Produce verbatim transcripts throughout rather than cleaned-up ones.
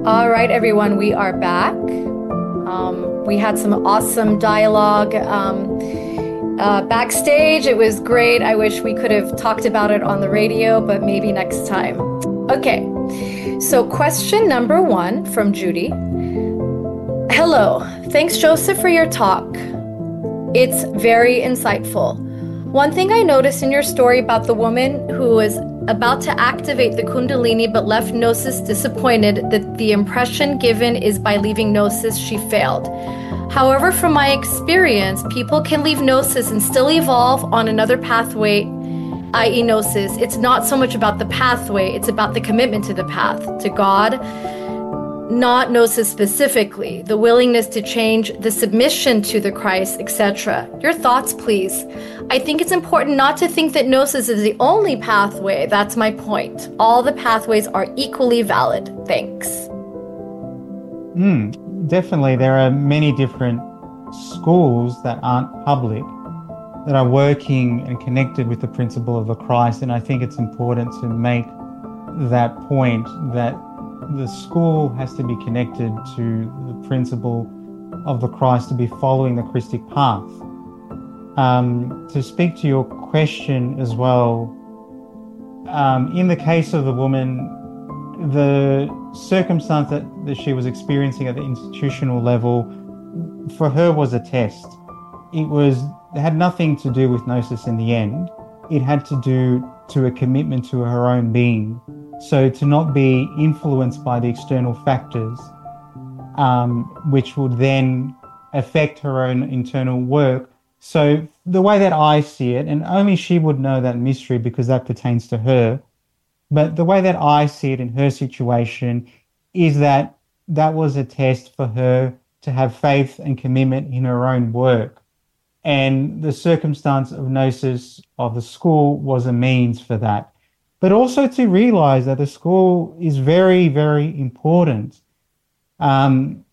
All right, everyone, we are back. Um, we had some awesome dialogue um, uh, backstage. It was great. I wish we could have talked about it on the radio, but maybe next time. Okay, so question number one from Judy. Hello, thanks, Joseph, for your talk. It's very insightful. One thing I noticed in your story about the woman who was about to activate the Kundalini but left Gnosis disappointed that the impression given is by leaving Gnosis she failed. However, from my experience, people can leave Gnosis and still evolve on another pathway, that is Gnosis. It's not so much about the pathway, it's about the commitment to the path, to God, not Gnosis specifically, the willingness to change, the submission to the Christ, et cetera. Your thoughts, please. I think it's important not to think that Gnosis is the only pathway. That's my point. All the pathways are equally valid. Thanks. Mm, definitely. There are many different schools that aren't public that are working and connected with the principle of the Christ. And I think it's important to make that point that the school has to be connected to the principle of the Christ, to be following the Christic path. Um, to speak to your question as well, um, in the case of the woman, the circumstance that, that she was experiencing at the institutional level, for her was a test. It was it had nothing to do with Gnosis in the end. It had to do to a commitment to her own being. So to not be influenced by the external factors, um, which would then affect her own internal work. So the way that I see it, and only she would know that mystery because that pertains to her, but the way that I see it in her situation is that that was a test for her to have faith and commitment in her own work. And the circumstance of Gnosis of the school was a means for that. But also to realize that the school is very, very important. Um,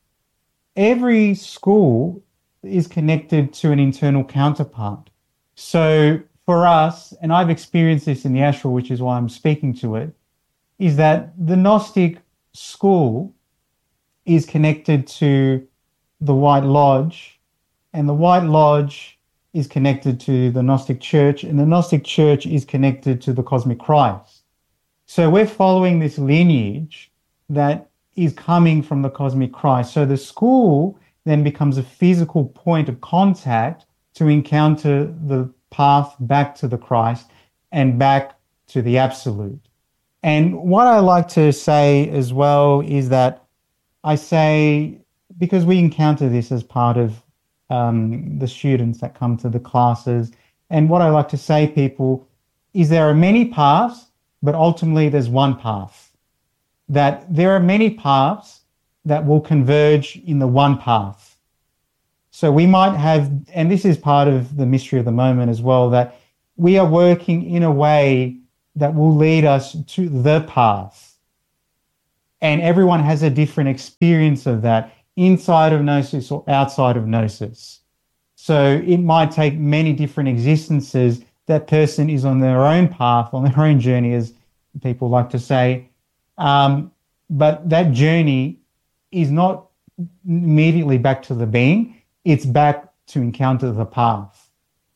every school is connected to an internal counterpart. So for us, and I've experienced this in the astral, which is why I'm speaking to it, is that the Gnostic school is connected to the White Lodge, and the White Lodge is connected to the Gnostic Church, and the Gnostic Church is connected to the Cosmic Christ. So we're following this lineage that is coming from the Cosmic Christ. So the school then becomes a physical point of contact to encounter the path back to the Christ and back to the Absolute. And what I like to say as well is that I say, because we encounter this as part of Um, the students that come to the classes. And what I like to say, people, is there are many paths, but ultimately there's one path. That there are many paths that will converge in the one path. So we might have, and this is part of the mystery of the moment as well, that we are working in a way that will lead us to the path. And everyone has a different experience of that, inside of Gnosis or outside of Gnosis. So it might take many different existences. That person is on their own path, on their own journey, as people like to say. Um, but that journey is not immediately back to the being. It's back to encounter the path.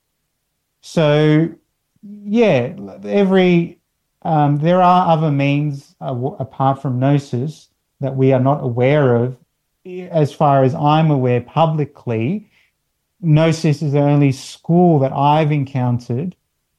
So, yeah, every um, there are other means uh, apart from Gnosis that we are not aware of. As far as I'm aware publicly, Gnosis is the only school that I've encountered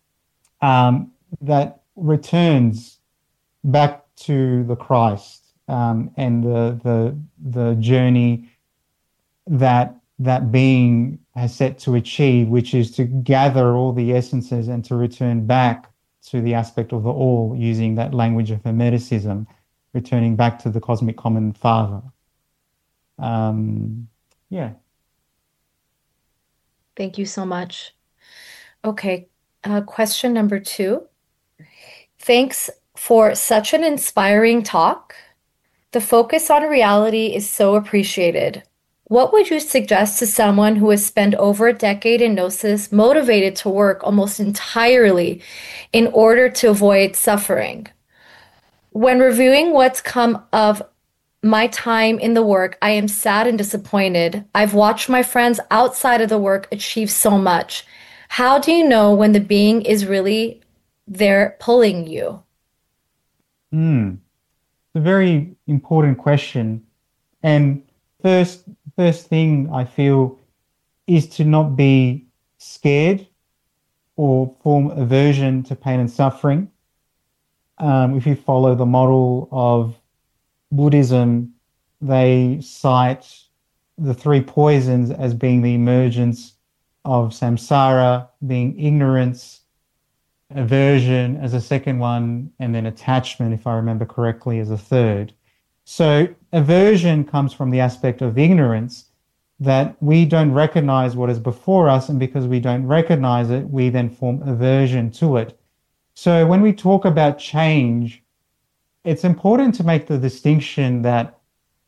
um, that returns back to the Christ um, and the the the journey that that being has set to achieve, which is to gather all the essences and to return back to the aspect of the all, using that language of Hermeticism, returning back to the cosmic common father. Um, yeah. Thank you so much. Okay, uh, question number two. Thanks for such an inspiring talk. The focus on reality is so appreciated. What would you suggest to someone who has spent over a decade in Gnosis, motivated to work almost entirely in order to avoid suffering? When reviewing what's come of my time in the work, I am sad and disappointed. I've watched my friends outside of the work achieve so much. How do you know when the being is really there pulling you? Hmm. It's a very important question. And first, first thing I feel is to not be scared or form aversion to pain and suffering. Um, if you follow the model of Buddhism, they cite the three poisons as being the emergence of samsara, being ignorance, aversion as a second one, and then attachment, if I remember correctly, as a third. So aversion comes from the aspect of ignorance, that we don't recognize what is before us, and because we don't recognize it, we then form aversion to it. So when we talk about change, it's important to make the distinction that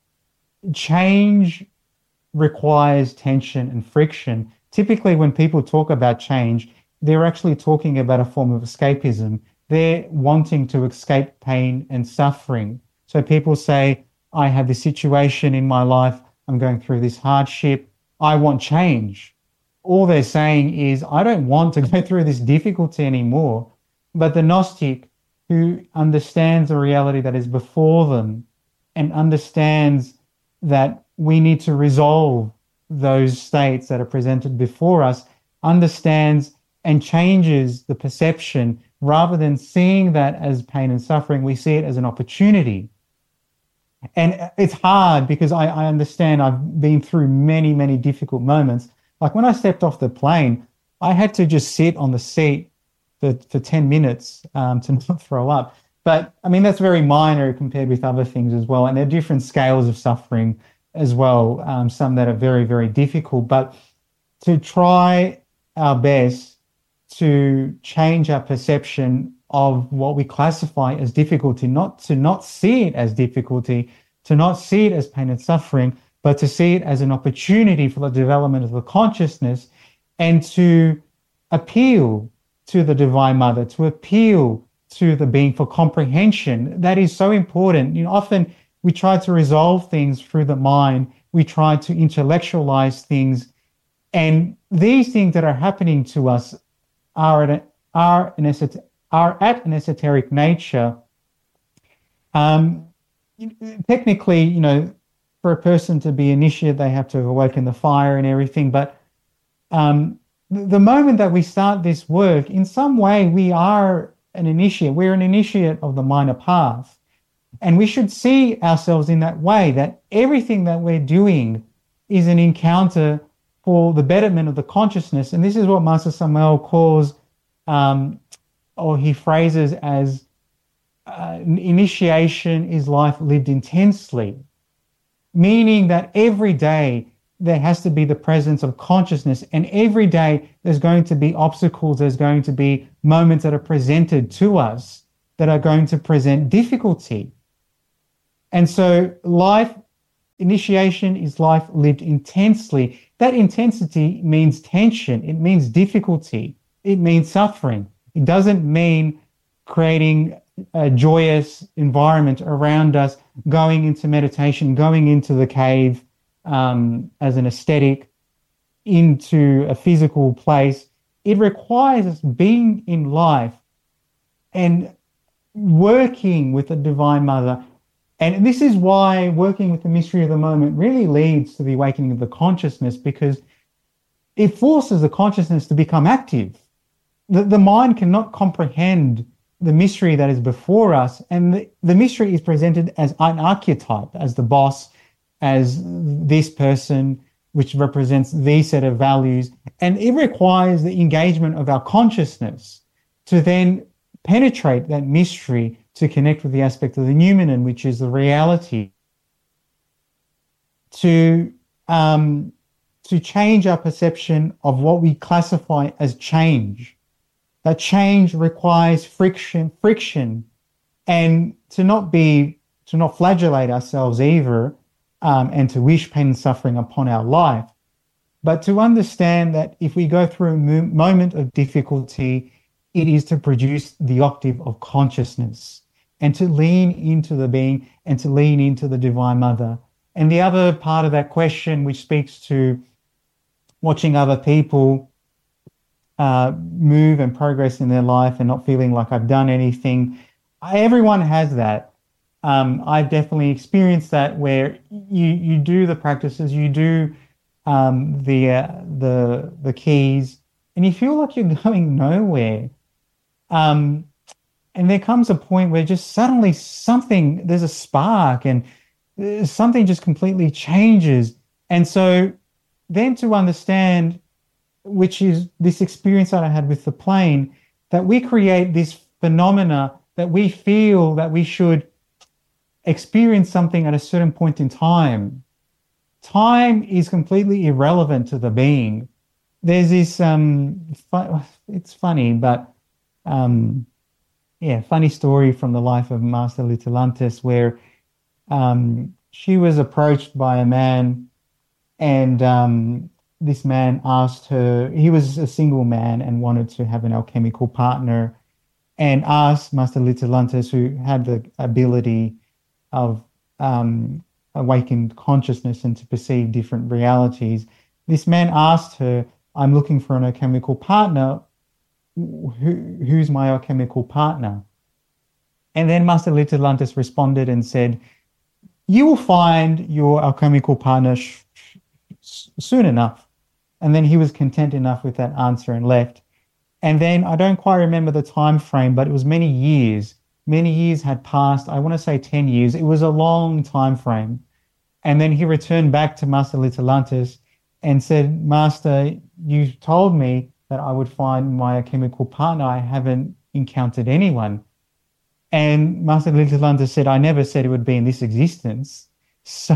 change requires tension and friction. Typically, when people talk about change, they're actually talking about a form of escapism. They're wanting to escape pain and suffering. So people say, I have this situation in my life, I'm going through this hardship, I want change. All they're saying is, I don't want to go through this difficulty anymore. But the Gnostic, who understands the reality that is before them and understands that we need to resolve those states that are presented before us, understands and changes the perception. Rather than seeing that as pain and suffering, we see it as an opportunity. And it's hard because I, I understand I've been through many, many difficult moments. Like when I stepped off the plane, I had to just sit on the seat for, for ten minutes um, to not throw up. But I mean, that's very minor compared with other things as well. And there are different scales of suffering as well, um, some that are very, very difficult. But to try our best to change our perception of what we classify as difficulty, not to not see it as difficulty, to not see it as pain and suffering, but to see it as an opportunity for the development of the consciousness, and to appeal to the Divine Mother, to appeal to the being for comprehension. That is so important. You know, often we try to resolve things through the mind, we try to intellectualize things, and these things that are happening to us are at, are an esoteric are at an esoteric nature. Um, technically, you know, for a person to be initiate, they have to awaken the fire and everything. But um, the moment that we start this work, in some way, we are an initiate. We're an initiate of the minor path. And we should see ourselves in that way, that everything that we're doing is an encounter for the betterment of the consciousness. And this is what Master Samael calls um, or he phrases as uh, initiation is life lived intensely, meaning that every day there has to be the presence of consciousness, and every day there's going to be obstacles, there's going to be moments that are presented to us that are going to present difficulty. And so life, initiation is life lived intensely. That intensity means tension, it means difficulty, it means suffering. It doesn't mean creating a joyous environment around us, going into meditation, going into the cave um, as an aesthetic, into a physical place. It requires us being in life and working with the Divine Mother. And this is why working with the mystery of the moment really leads to the awakening of the consciousness, because it forces the consciousness to become active. The, the mind cannot comprehend the mystery that is before us, and the, the mystery is presented as an archetype, as the boss, as this person, which represents these set of values, and it requires the engagement of our consciousness to then penetrate that mystery, to connect with the aspect of the noumenon, which is the reality, to um, to change our perception of what we classify as change. That change requires friction, friction, and to not be, to not flagellate ourselves either, um, and to wish pain and suffering upon our life, but to understand that if we go through a mo- moment of difficulty, it is to produce the octave of consciousness. and to lean into the being and to lean into the Divine Mother. And the other part of that question, which speaks to watching other people uh, move and progress in their life and not feeling like I've done anything. I, everyone has that. Um, I've definitely experienced that, where you you do the practices, you do um, the uh, the the keys, and you feel like you're going nowhere. Um, and there comes a point where just suddenly something, there's a spark, and uh, something just completely changes. And so then to understand, which is this experience that I had with the plane, that we create this phenomena that we feel that we should experience something at a certain point in time. Time is completely irrelevant to the being. There's this, um, fu- it's funny, but um, yeah, funny story from the life of Master Litilantis, where um, she was approached by a man, and um, this man asked her, he was a single man and wanted to have an alchemical partner, and asked Master Litilantis, who had the ability of um, awakened consciousness and to perceive different realities. This man asked her, I'm looking for an alchemical partner. Who, who's my alchemical partner? And then Master Litilantis responded and said, you will find your alchemical partner sh- sh- soon enough. And then he was content enough with that answer and left. And then I don't quite remember the time frame, but it was many years. Many years had passed. I want to say ten years. It was a long time frame. And then he returned back to Master Litilantis and said, Master, you told me that I would find my alchemical partner. I haven't encountered anyone. And Master Litilantis said, I never said it would be in this existence. So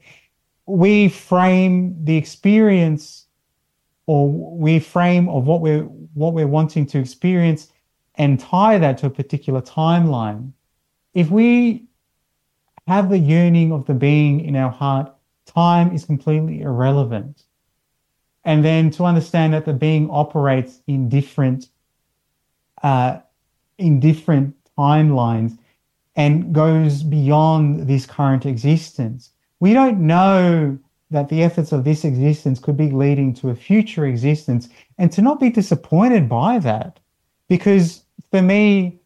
we frame the experience, or we frame of what we're what we're wanting to experience, and tie that to a particular timeline. If we have the yearning of the being in our heart, time is completely irrelevant. And then to understand that the being operates in different, uh, in different timelines and goes beyond this current existence. We don't know that the efforts of this existence could be leading to a future existence, and to not be disappointed by that. Because for me,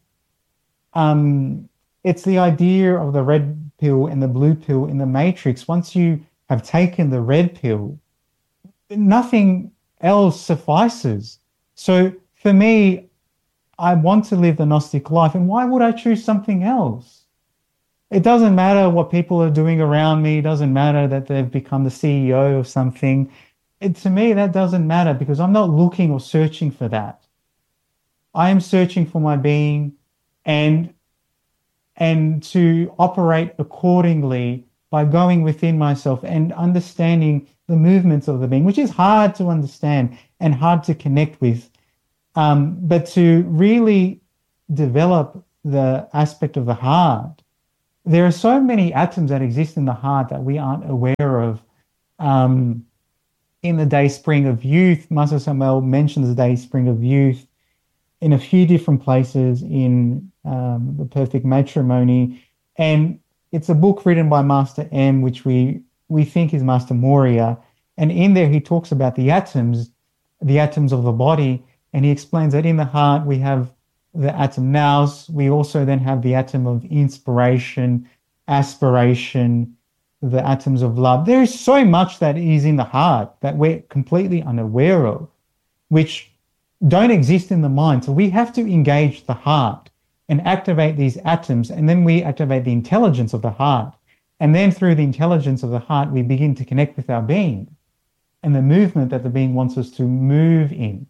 um, it's the idea of the red pill and the blue pill in the Matrix. Once you have taken the red pill, nothing else suffices. So for me, I want to live the Gnostic life, and why would I choose something else? It doesn't matter what people are doing around me. It doesn't matter that they've become the C E O of something. It, to me, that doesn't matter, because I'm not looking or searching for that. I am searching for my being, and and to operate accordingly by going within myself and understanding the movements of the being, which is hard to understand and hard to connect with. Um, but to really develop the aspect of the heart. There are so many atoms that exist in the heart that we aren't aware of. Um, in the Day Spring of Youth, Master Samuel mentions the Day Spring of Youth in a few different places in um, The Perfect Matrimony. And it's a book written by Master M, which we, we think is Master Moria. And in there, he talks about the atoms, the atoms of the body. And he explains that in the heart, we have the atom nous. We also then have the atom of inspiration, aspiration, the atoms of love. There is so much that is in the heart that we're completely unaware of, which don't exist in the mind. So we have to engage the heart and activate these atoms, and then we activate the intelligence of the heart. And then through the intelligence of the heart, we begin to connect with our being and the movement that the being wants us to move in.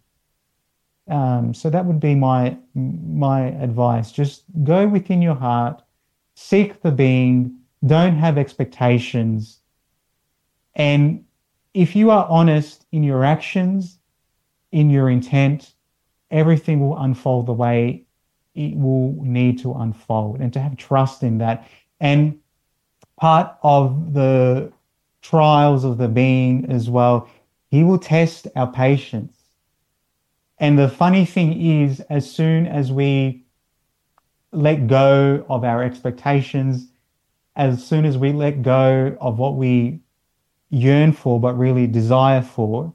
Um, so that would be my my advice. Just go within your heart, seek the being, don't have expectations. And if you are honest in your actions, in your intent, everything will unfold the way it will need to unfold, and to have trust in that. And part of the trials of the being as well, he will test our patience. And the funny thing is, as soon as we let go of our expectations, as soon as we let go of what we yearn for but really desire for,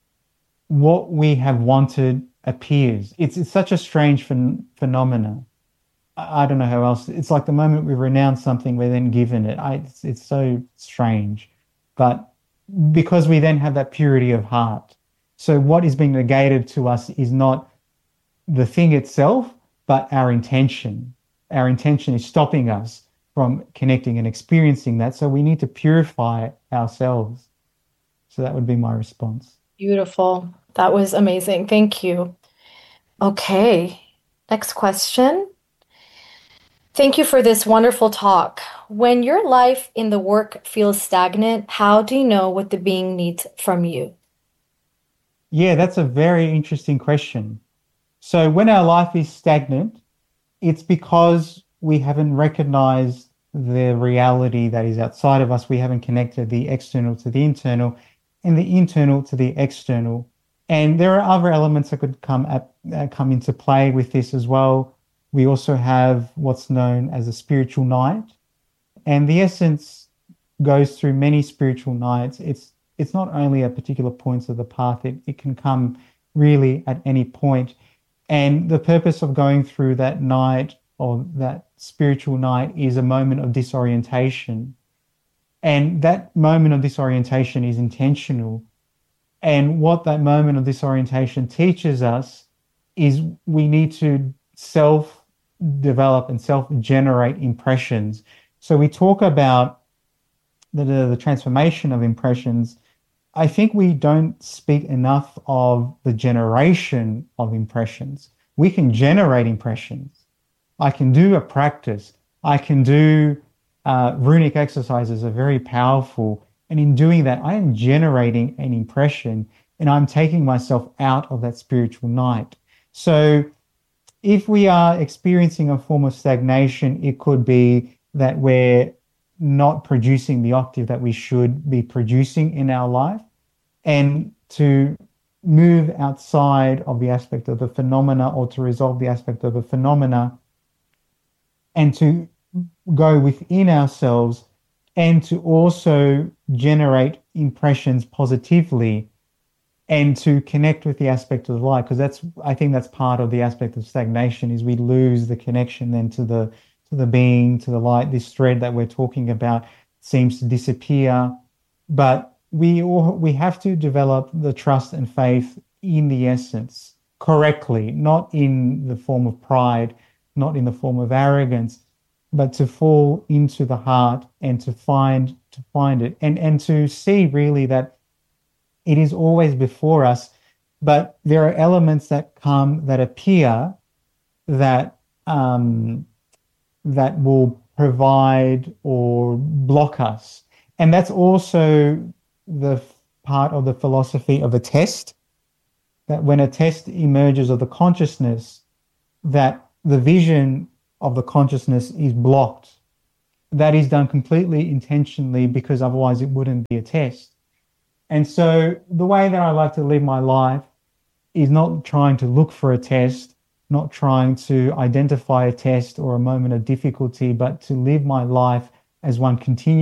what we have wanted appears. It's, it's such a strange phen- phenomena. I, I don't know how else. It's like the moment we renounce something, we're then given it. I, it's, it's so strange. But because we then have that purity of heart. So what is being negated to us is not the thing itself, but our intention. Our intention is stopping us from connecting and experiencing that. So we need to purify ourselves. So that would be my response. Beautiful. That was amazing. Thank you. Okay. Next question. Thank you for this wonderful talk. When your life in the work feels stagnant, how do you know what the being needs from you? Yeah, that's a very interesting question. So when our life is stagnant, it's because we haven't recognized the reality that is outside of us. We haven't connected the external to the internal and the internal to the external. And there are other elements that could come at, uh, come into play with this as well. We also have what's known as a spiritual night. And the essence goes through many spiritual nights. It's it's not only at particular points of the path, it, it can come really at any point. And the purpose of going through that night or that spiritual night is a moment of disorientation. And that moment of disorientation is intentional. And what that moment of disorientation teaches us is we need to self-develop and self-generate impressions. So we talk about the, the, the transformation of impressions. I think we don't speak enough of the generation of impressions. We can generate impressions. I can do a practice. I can do uh, runic exercises are very powerful. And in doing that, I am generating an impression and I'm taking myself out of that spiritual night. So if we are experiencing a form of stagnation, it could be that we're not producing the octave that we should be producing in our life. And to move outside of the aspect of the phenomena or to resolve the aspect of the phenomena and to go within ourselves and to also generate impressions positively and to connect with the aspect of the light, because that's, I think that's part of the aspect of stagnation, is we lose the connection then to the to the being, to the light. This thread that we're talking about seems to disappear, but we all, we have to develop the trust and faith in the essence correctly, not in the form of pride, not in the form of arrogance, but to fall into the heart and to find to find it and and to see really that it is always before us, but there are elements that come that appear that um, that will provide or block us, and that's also the f- part of the philosophy of a test. That when a test emerges of the consciousness, that the vision of the consciousness is blocked. That is done completely intentionally because otherwise it wouldn't be a test. And so the way that I like to live my life is not trying to look for a test, not trying to identify a test or a moment of difficulty, but to live my life as one continues